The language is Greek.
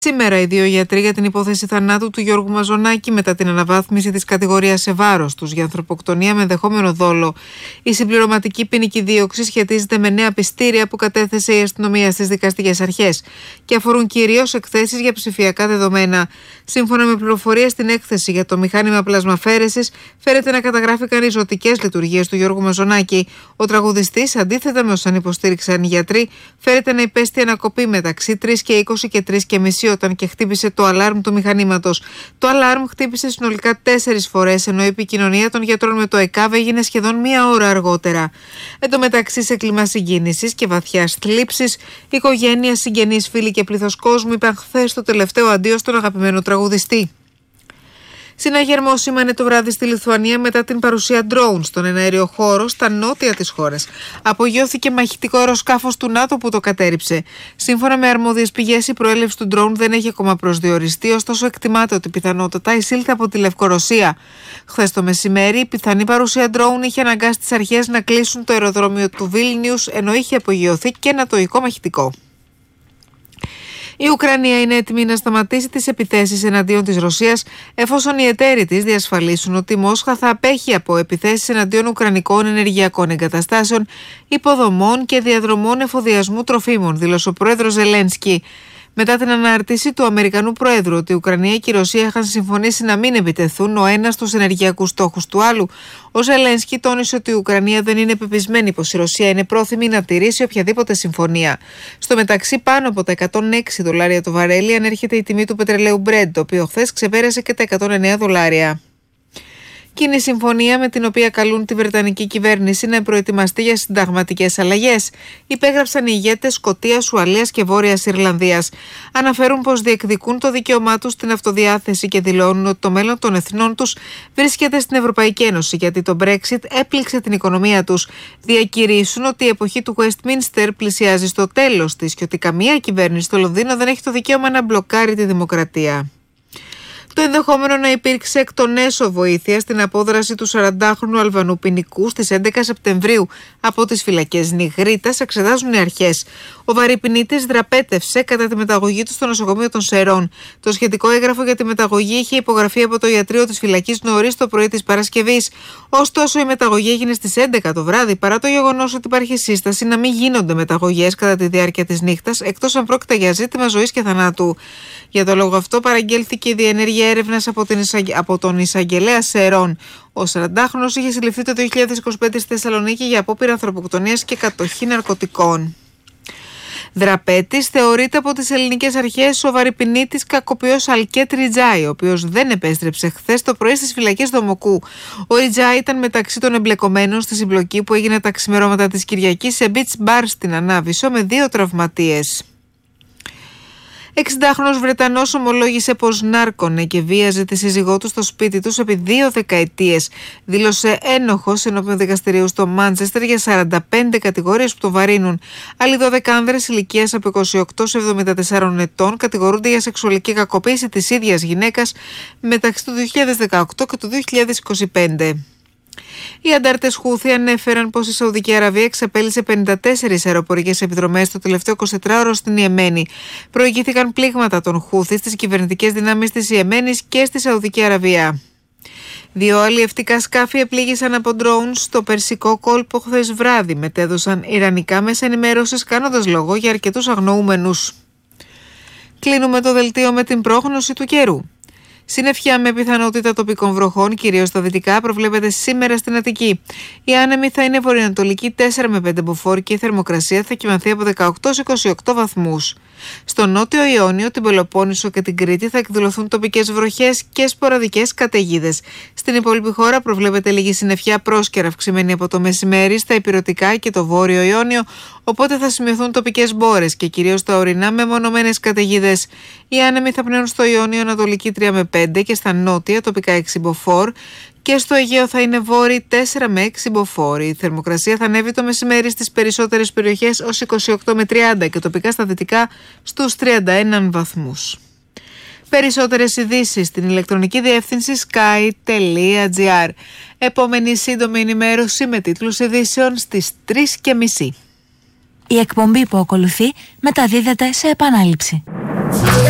Σήμερα οι δύο γιατροί για την υπόθεση θανάτου του Γιώργου Μαζονάκη μετά την αναβάθμιση της κατηγορίας σε βάρος τους για ανθρωποκτονία με ενδεχόμενο δόλο. Η συμπληρωματική ποινική δίωξη σχετίζεται με νέα πιστήρια που κατέθεσε η αστυνομία στις δικαστικές αρχές και αφορούν κυρίως εκθέσεις για ψηφιακά δεδομένα. Σύμφωνα με πληροφορίες στην έκθεση για το μηχάνημα πλασμαφέρεσης, φέρεται να καταγράφηκαν οι ζωτικές λειτουργίες του Γιώργου Μαζονάκη. Ο τραγουδιστής, αντίθετα με όσαν υποστήριξαν οι γιατροί, φέρεται να υπέστη ανακοπή μεταξύ 3 και 20 και 3 και μισή όταν και χτύπησε το αλάρμ του μηχανήματος. Το αλάρμ χτύπησε συνολικά 4 φορές, ενώ η επικοινωνία των γιατρών με το ΕΚΑΒ έγινε σχεδόν μία ώρα αργότερα. Εν τω μεταξύ, σε κλίμα συγκίνησης και βαθιάς θλίψης, οικογένεια, συγγενείς, φίλοι και πλήθος κόσμου είπαν χθες το τελευταίο αντίο στον αγαπημένο τραγουδιστή. Συναγερμό σήμανε το βράδυ στη Λιθουανία μετά την παρουσία drone στον εναέριο χώρο στα νότια της χώρας. Απογειώθηκε μαχητικό αεροσκάφος του ΝΑΤΟ που το κατέρριψε. Σύμφωνα με αρμόδιες πηγές, η προέλευση του drone δεν έχει ακόμα προσδιοριστεί, ωστόσο εκτιμάται ότι πιθανότατα εισήλθε από τη Λευκορωσία. Χθες το μεσημέρι, η πιθανή παρουσία drone είχε αναγκάσει τις αρχές να κλείσουν το αεροδρόμιο του Βίλνιους, ενώ είχε απογειωθεί και νατοϊκό μαχητικό. Η Ουκρανία είναι έτοιμη να σταματήσει τις επιθέσεις εναντίον της Ρωσίας, εφόσον οι εταίροι της διασφαλίσουν ότι η Μόσχα θα απέχει από επιθέσεις εναντίον ουκρανικών ενεργειακών εγκαταστάσεων, υποδομών και διαδρομών εφοδιασμού τροφίμων, δήλωσε ο πρόεδρος Ζελένσκι. Μετά την ανάρτηση του Αμερικανού Προέδρου ότι η Ουκρανία και η Ρωσία είχαν συμφωνήσει να μην επιτεθούν ο ένας στους ενεργειακούς στόχους του άλλου, ο Ζελένσκι τόνισε ότι η Ουκρανία δεν είναι πεπισμένη πως η Ρωσία είναι πρόθυμη να τηρήσει οποιαδήποτε συμφωνία. Στο μεταξύ, πάνω από τα $106 το βαρέλι ανέρχεται η τιμή του πετρελαίου Brent, το οποίο χθες ξεπέρασε και τα $109. Και είναι η συμφωνία με την οποία καλούν τη Βρετανική κυβέρνηση να προετοιμαστεί για συνταγματικές αλλαγές. Υπέγραψαν οι ηγέτες Σκωτίας, Ουαλίας και Βόρειας Ιρλανδίας. Αναφέρουν πως διεκδικούν το δικαίωμά τους στην αυτοδιάθεση και δηλώνουν ότι το μέλλον των εθνών τους βρίσκεται στην Ευρωπαϊκή Ένωση, γιατί το Brexit έπληξε την οικονομία τους. Διακηρύσουν ότι η εποχή του Westminster πλησιάζει στο τέλος της και ότι καμία κυβέρνηση στο Λονδίνο δεν έχει το δικαίωμα να μπλοκάρει τη δημοκρατία. Το ενδεχόμενο να υπήρξε εκ των έσω βοήθεια στην απόδραση του 40χρονου Αλβανού ποινικού στις 11 Σεπτεμβρίου από τις φυλακές Νιγρίτας εξετάζουν οι αρχές. Ο βαρυπινίτης δραπέτευσε κατά τη μεταγωγή του στο νοσοκομείο των Σερών. Το σχετικό έγγραφο για τη μεταγωγή είχε υπογραφεί από το ιατρείο της φυλακής νωρίς το πρωί της Παρασκευής. Ωστόσο, η μεταγωγή έγινε στις 11 το βράδυ, παρά το γεγονός ότι υπάρχει σύσταση να μην γίνονται μεταγωγές κατά τη διάρκεια της νύχτας, εκτός αν πρόκειται για ζήτημα ζωής και θανάτου. Για το λόγο αυτό, παραγγέλθηκε η διενέργεια έρευνας από τον εισαγγελέα Σερών. Ο 40χρονος είχε συλληφθεί το 2025 στη Θεσσαλονίκη για απόπειρα ανθρωποκτονίας και κατοχή ναρκωτικών. Δραπέτης θεωρείται από τις ελληνικές αρχές ο βαρυπινίτης κακοποιός Αλκέτ Ριτζάη, ο οποίος δεν επέστρεψε χθες το πρωί στις φυλακές Δομοκού. Ο Ριτζάη ήταν μεταξύ των εμπλεκομένων στη συμπλοκή που έγινε τα ξημερώματα της Κυριακής σε beach bar στην Ανάβησσο με 2 τραυματίες. 60χρονος Βρετανός ομολόγησε πως νάρκωνε και βίαζε τη σύζυγό του στο σπίτι τους επί 2 δεκαετίες. Δήλωσε ένοχος ενώπιον δικαστηρίου στο Μάντσεστερ για 45 κατηγορίες που το βαρύνουν. Άλλοι 12 άνδρες ηλικίας από 28 σε 74 ετών κατηγορούνται για σεξουαλική κακοποίηση της ίδιας γυναίκας μεταξύ του 2018 και του 2025. Οι αντάρτες Χούθι ανέφεραν πως η Σαουδική Αραβία εξαπέλυσε 54 αεροπορικές επιδρομές το τελευταίο 24ωρο στην Ιεμένη. Προηγήθηκαν πλήγματα των Χούθι στις κυβερνητικές δυνάμεις της Ιεμένης και στη Σαουδική Αραβία. 2 αλλιευτικά σκάφη επλήγησαν από ντρόουν στο Περσικό κόλπο χθες βράδυ, μετέδωσαν ιρανικά μέσα ενημέρωσης κάνοντας λόγο για αρκετούς αγνοούμενους. Κλείνουμε το δελτίο με την πρόγνωση του καιρού. Συννεφιά με πιθανότητα τοπικών βροχών, κυρίως στα δυτικά, προβλέπεται σήμερα στην Αττική. Η άνεμη θα είναι βορειοανατολική 4 με 5 μποφόρ και η θερμοκρασία θα κυμανθεί από 18 σε 28 βαθμούς. Στο νότιο Ιόνιο, την Πελοπόννησο και την Κρήτη θα εκδηλωθούν τοπικές βροχές και σποραδικές καταιγίδες. Στην υπόλοιπη χώρα προβλέπεται λίγη συννεφιά πρόσκαιρα αυξημένη από το μεσημέρι στα ηπειρωτικά και το βόρειο Ιόνιο, οπότε θα σημειωθούν τοπικές μπόρες και κυρίως στα ορεινά μεμονωμένες καταιγίδες. Οι άνεμοι θα πνέουν στο Ιόνιο ανατολική 3 με 5 και στα νότια τοπικά 6 μποφόρ. Και στο Αιγαίο θα είναι βόρειοι 4 με 6 μποφόρ. Η θερμοκρασία θα ανέβει το μεσημέρι στις περισσότερες περιοχές ως 28 με 30 και τοπικά στα δυτικά στους 31 βαθμούς. Περισσότερες ειδήσεις στην ηλεκτρονική διεύθυνση sky.gr. Επόμενη σύντομη ενημέρωση με τίτλους ειδήσεων στις 3:30. Η εκπομπή που ακολουθεί μεταδίδεται σε επανάληψη.